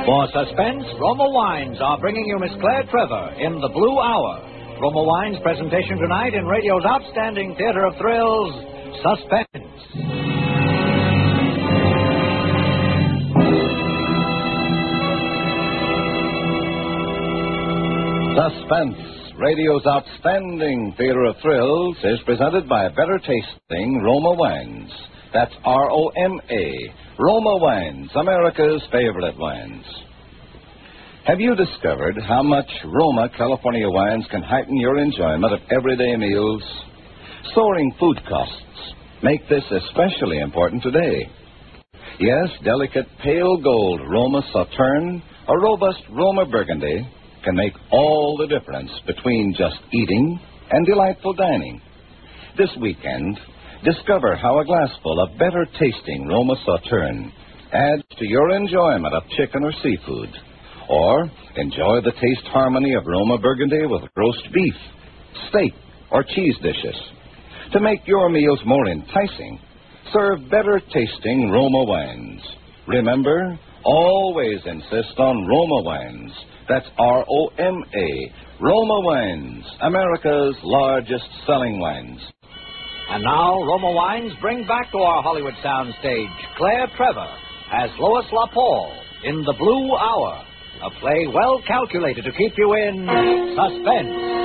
For suspense, Roma Wines are bringing you Miss Claire Trevor in The Blue Hour. Roma Wines' presentation tonight in radio's outstanding theater of thrills, Suspense. Suspense, radio's outstanding theater of thrills, is presented by better tasting Roma Wines. That's R-O-M-A, Roma Wines, America's favorite wines. Have you discovered how much Roma California wines can heighten your enjoyment of everyday meals? Soaring food costs make this especially important today. Yes, delicate pale gold Roma Sauterne or robust Roma Burgundy can make all the difference between just eating and delightful dining. This weekend, discover how a glassful of better-tasting Roma Sauterne adds to your enjoyment of chicken or seafood. Or enjoy the taste harmony of Roma Burgundy with roast beef, steak, or cheese dishes. To make your meals more enticing, serve better-tasting Roma wines. Remember, always insist on Roma wines. That's R-O-M-A, Roma Wines, America's largest selling wines. And now, Roma Wines bring back to our Hollywood soundstage Claire Trevor as Lois LaPaul in The Blue Hour, a play well calculated to keep you in suspense.